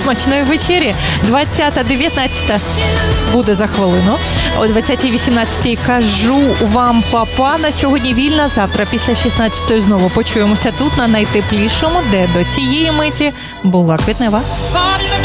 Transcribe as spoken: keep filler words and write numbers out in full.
смачної вечері. двадцята дев'ятнадцята буде за хвилину. О двадцятій вісімнадцятій кажу вам па-па. На сьогодні вільна. Завтра після шістнадцятої знову почуємося тут, на найтеплішому, де до цієї миті була Квітнева.